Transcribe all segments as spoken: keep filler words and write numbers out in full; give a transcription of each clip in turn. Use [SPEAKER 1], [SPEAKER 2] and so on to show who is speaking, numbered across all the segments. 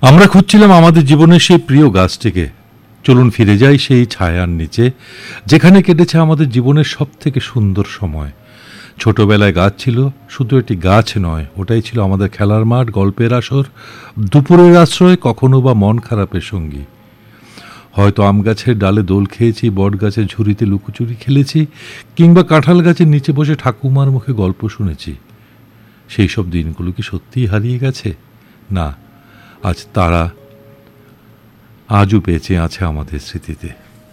[SPEAKER 1] আমরা খুঁজছিলাম আমাদের জীবনের সেই প্রিয় গাছটিকে। চলুন ফিরে যাই সেই ছায়ার নিচে, যেখানে কেটেছে আমাদের জীবনের সব থেকে সুন্দর সময়। ছোটবেলায় গাছ ছিল, শুধু একটি গাছ নয়, ওটাই ছিল আমাদের খেলার মাঠ, গল্পের আসর, দুপুরের আশ্রয়, কখনো বা মন খারাপের সঙ্গী। হয়তো আম গাছের ডালে দোল খেয়েছি, বট গাছের ঝুড়িতে লুকোচুরি খেলেছি, কিংবা কাঁঠাল গাছের নিচে বসে ঠাকুমার মুখে গল্প শুনেছি। সেই সব দিনগুলো কি সত্যিই হারিয়ে গেছে? না, আজ তারা আজও বেঁচে আছে আমাদের স্মৃতিতে।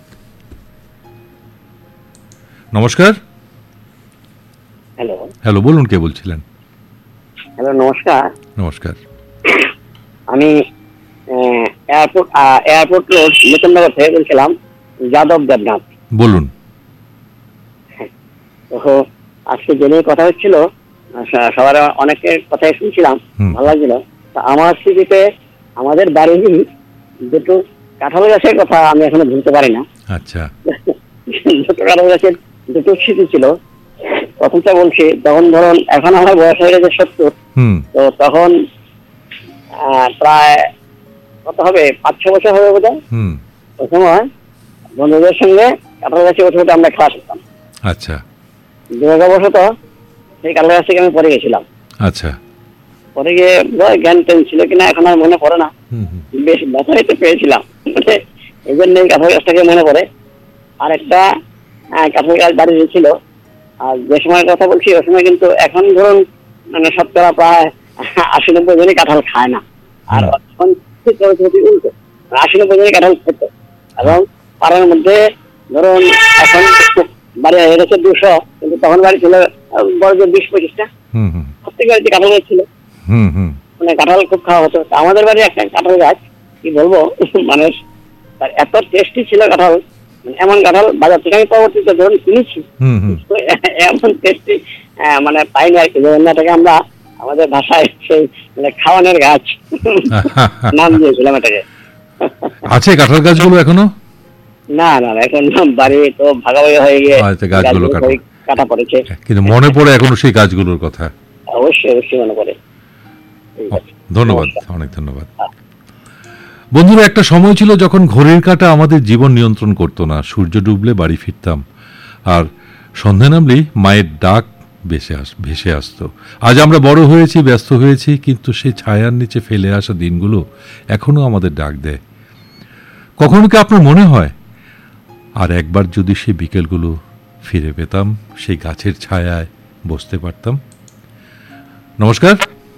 [SPEAKER 1] নমস্কার।
[SPEAKER 2] হ্যালো
[SPEAKER 1] হ্যালো, বলুন, কে বলছিলেন?
[SPEAKER 2] হ্যালো নমস্কার।
[SPEAKER 1] নমস্কার।
[SPEAKER 2] আমি এয়ারপোর্ট এয়ারপোর্ট রোড নতুননগর থেকে বলছিলাম, যাদব দেবনাথ।
[SPEAKER 1] বলুন।
[SPEAKER 2] তো আজকে যে নিয়ে কথা হচ্ছিল, সবার অনেকের কথাই শুনছিলাম, ভালো লাগছিল। তা আমার স্মৃতিতে আমাদের বাড়ির দুটো কাঁঠাল গাছের কথা আমি এখনো ভুলতে পারি না।
[SPEAKER 1] আচ্ছা।
[SPEAKER 2] দুটো কাঁঠাল গাছের দুটো স্মৃতি ছিল। প্রথমটা বলছি, তখন ধরুন এখন আমার বয়স হয়ে গেছে সত্তর। তো তখন প্রায় কত হবে, পাঁচ ছ বছর হবে বোধ হয়। ওই সময় বন্ধুদের সঙ্গে কাঁঠাল গাছে উঠে উঠে আমরা খেলা করতাম।
[SPEAKER 1] আচ্ছা।
[SPEAKER 2] দুর্ভাগ্যবশত সেই কাঁঠাল গাছ থেকে আমি পড়ে গেছিলাম।
[SPEAKER 1] আচ্ছা।
[SPEAKER 2] পরে গিয়ে জ্ঞান টেন ছিল কিনা এখন আর মনে পড়ে না, বেশ ব্যথা হইতে পেয়েছিলাম, মানে এই জন্য কাঁঠাল গাছটাকে মনে পড়ে। আর একটা কাঁঠাল গাছ বাড়িতে ছিল, আর যে সময়ের কথা বলছি ওই সময় কিন্তু এখন ধরুন মানে শতকরা প্রায় আশি নব্বই জনই কাঁঠাল খায় না, আর এখন উল্টো আশি নব্বই জনই কাঁঠাল খেত। এবং পাড়ার মধ্যে ধরুন এখন বাড়ি হয়ে গেছে দুশো, কিন্তু তখন বাড়ি ছিল বড় যে বিশ পঁচিশটা, প্রত্যেক বাড়িতে কাঁঠাল গাছ ছিল, মানে কাঁঠাল খুব খাওয়া হতো। আমাদের বাড়ি একটা কাঁঠাল গাছ, কি বলবো, মানে এত টেস্টি ছিল কাঁঠাল, এমন কাঁঠাল বাজার থেকে আমি পরবর্তীতে ধরুন কিনেছি, এমন টেস্টি মানে পাইনি আর কি। এটাকে আমরা আমাদের ভাষায় সেই মানে খাওয়ানোর গাছ নাম দিয়েছিলাম এটাকে।
[SPEAKER 1] আছে কাঁঠাল গাছগুলো এখনো?
[SPEAKER 2] না না, এখন বাড়ি তো ভাগাভাগি হয়ে গিয়ে
[SPEAKER 1] গাছগুলো
[SPEAKER 2] কাটা পড়েছে,
[SPEAKER 1] কিন্তু মনে পড়ে এখনো সেই গাছগুলোর কথা।
[SPEAKER 2] অবশ্যই অবশ্যই মনে পড়ে।
[SPEAKER 1] ধন্যবাদ, অনেক ধন্যবাদ। বন্ধুরা, একটা সময় ছিল যখন ঘড়ির কাঁটা আমাদের জীবন নিয়ন্ত্রণ করতো না। সূর্য ডুবলে বাড়ি ফিরতাম, আর সন্ধ্যা নামলেই মায়ের ডাক ভেসে আস ভেসে আসতো। আজ আমরা বড় হয়েছি, ব্যস্ত হয়েছি, কিন্তু সেই ছায়ার নিচে ফেলে আসা দিনগুলো এখনো আমাদের ডাক দেয়। কখনো কি আপনার মনে হয় আর একবার যদি সেই বিকেলগুলো ফিরে পেতাম, সেই গাছের ছায়ায় বসতে পারতাম? নমস্কার।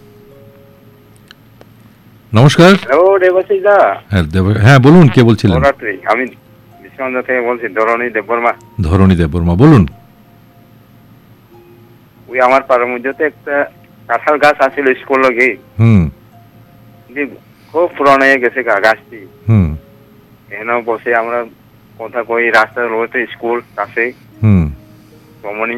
[SPEAKER 1] নমস্কার। হ্যাঁ বলুন, কে বলছিলেন?
[SPEAKER 3] আমি বিশ্বনাথ থেকে বলছি, ধরণী দেববর্মা।
[SPEAKER 1] ধরণী দেববর্মা, বলুন।
[SPEAKER 3] ওই আমার পাড়ার মধ্যে একটা কাঁঠাল গাছ আছিল স্কুল লগে,
[SPEAKER 1] হুম,
[SPEAKER 3] খুব পুরানো হয়ে গেছে গাছটি।
[SPEAKER 1] হুম,
[SPEAKER 3] এখানে বসে আমরা কথা কই, রাস্তায় রয়েছে স্কুল কাছে,
[SPEAKER 1] হুম,
[SPEAKER 3] রমণী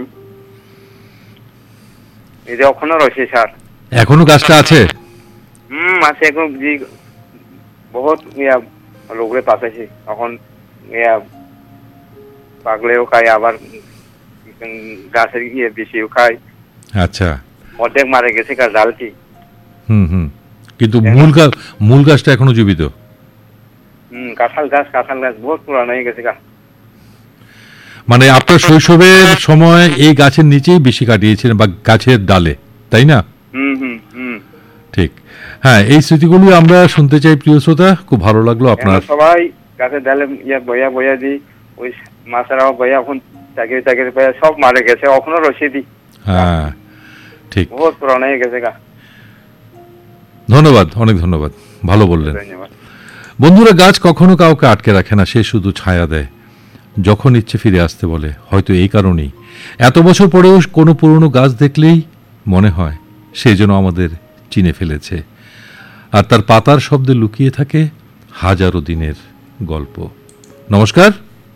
[SPEAKER 3] এই যে ওখানে রয়েছে স্যার।
[SPEAKER 1] এখনো গাছটা আছে?
[SPEAKER 3] হুম, আছে এখন, জি বহুত ইয়া লোকরে পাঠাইছে, এখন ইয়া পাগলেও খায়, আবার গাছের ইয়ে বেশিও খায়।
[SPEAKER 1] আচ্ছা।
[SPEAKER 3] অর্ধেক মারা গেছে গাছ ডালটি।
[SPEAKER 1] হুম হুম, কিন্তু মূল গাছ মূল গাছটা এখনো জীবিত।
[SPEAKER 3] হুম, কাঁঠাল গাছ কাঁঠাল গাছ বহুত পুরানো হয়ে গেছে গা।
[SPEAKER 1] মানে আপনার শৈশবের সময় এই গাছের নিচেই বেশি কাটিয়েছিলেন, বা গাছের ডালে, তাই না?
[SPEAKER 3] হুম হুম হুম,
[SPEAKER 1] ঠিক। হ্যাঁ, এই স্মৃতিগুলি আমরা শুনতে চাই প্রিয় শ্রোতা। খুব ভালো লাগলো আপনার।
[SPEAKER 3] সবাই গাছের ডালে ইয়া বয়া বয়া দিই, ওই মাছেরাও বয়া, এখন চাকরি চাকরি বয়া সব মারা গেছে, এখনো রসি দিই।
[SPEAKER 1] হ্যাঁ ঠিক,
[SPEAKER 3] বহুত পুরানো হয়ে গেছে গা।
[SPEAKER 1] ধন্যবাদ, অনেক ধন্যবাদ, ভালো বললেন।
[SPEAKER 3] ধন্যবাদ।
[SPEAKER 1] বন্ধুরা, গাছ কখনো কাউকে আটকে রাখে না, সে শুধু ছায়া দেয়, যখন ইচ্ছে ফিরে আসতে বলে। হয়তো এই কারণেই এত বছর পরেও কোনো পুরনো গাছ দেখলেই মনে হয় সে যেন আমাদের চিনে ফেলেছে, আর তার পাতার শব্দে লুকিয়ে থাকে হাজারো দিনের গল্প। নমস্কার।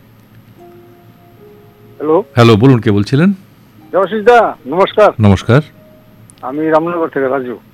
[SPEAKER 4] হ্যালো
[SPEAKER 1] হ্যালো, বলুন, কে বলছিলেন?
[SPEAKER 4] দেবাশিস দা, নমস্কার।
[SPEAKER 1] নমস্কার।
[SPEAKER 4] আমি রামনগর থেকে রাজু।